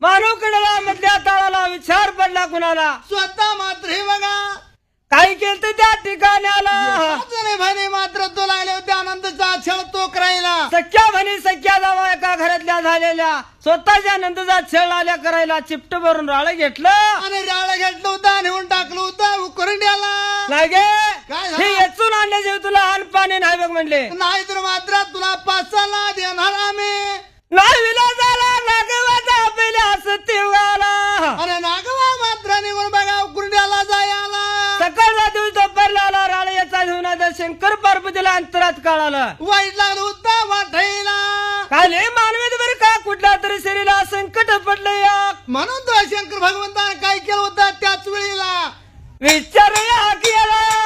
मानवकडेला मधल्या तळाला विचार पडला कुणाला स्वतः मात्र हे बघा काही केलं त्या ठिकाणी आला भाने मात्र तो लागले होते आनंदचा छळ तो करायला सख्या म्हणी सख्या जावा एका घरातल्या झालेल्या स्वतःच्या आनंदाचा छळ आल्या करायला चिपट भरून राळ घेतलं आणि राळ घेतलं होतं नेऊन टाकलं होतं उकरंड्याला लागे काय हे झालं? येचून आणल्याशिवाय तुला अन्न पाणी नाही बघ म्हणले नाही तर मात्र तुला पाचाला देणार आम्ही नाही विलासाला नागवाचा आपल्या सत्यवाला अरे नागवा मात्र निघून बघा उकरंड्याला जायला सकाळचा दिवस दुपारला राळ याचा घेऊन शंकर पार्वतीला अंतरात काळालं वाईट लागलं होतं वाटायला काल हे मानवी बरं का कुठल्या तरी शरीराला संकट पडलं या म्हणून तो शंकर भगवंताने काय केलं होतं त्याच वेळेला विचार या केला